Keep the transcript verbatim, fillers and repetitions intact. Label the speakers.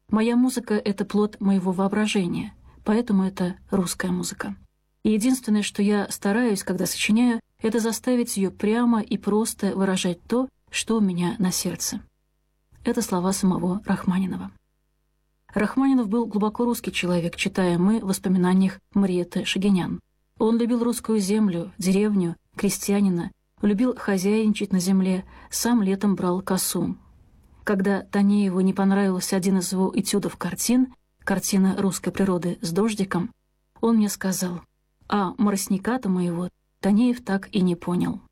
Speaker 1: Моя музыка — это плод моего воображения, поэтому это русская музыка. И единственное, что я стараюсь, когда сочиняю, это заставить ее прямо и просто выражать то, что у меня на сердце. Это слова самого Рахманинова. Рахманинов был глубоко русский человек, читаем мы в воспоминаниях Мариэтты Шагинян. Он любил русскую землю, деревню, крестьянина, любил хозяйничать на земле, сам летом брал косу. Когда Танееву не понравился один из его этюдов-картин, картина русской природы с дождиком, он мне сказал: «А морозняка-то моего Танеев так и не понял».